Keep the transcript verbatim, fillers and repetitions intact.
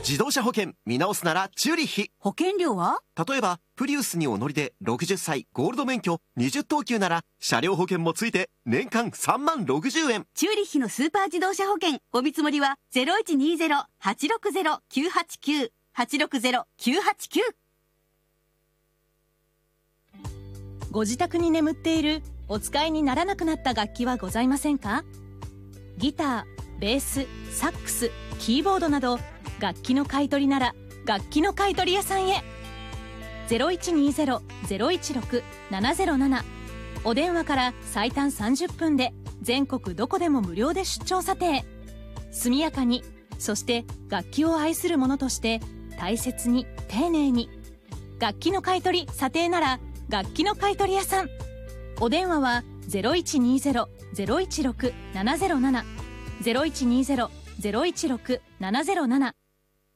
自動車保険見直すならチューリッヒ。 保険料は？ 例えばプリウスにお乗りでろくじゅっさいゴールド免許にじゅっとうきゅうなら車両保険もついて年間さんまんろくじゅうえん。 チューリッヒのスーパー自動車保険お見積もりは ゼロいちにゼロ はちろくゼロ きゅうはちきゅう はちろくゼロ きゅうはちきゅう。 ご自宅に眠っているお使いにならなくなった楽器はございませんか？ギター、ベース、サックス、キーボードなど楽器の買い取りなら楽器の買い取り屋さんへ。 ゼロいちにゼロ ゼロいちろく ななゼロなな お電話から最短さんじゅっぷんで全国どこでも無料で出張査定。速やかに、そして楽器を愛する者として大切に丁寧に。楽器の買い取り査定なら楽器の買い取り屋さん。お電話は ゼロいちにゼロ ゼロいちろく ななゼロなな ゼロいちにゼロ ゼロいちろく ななゼロなな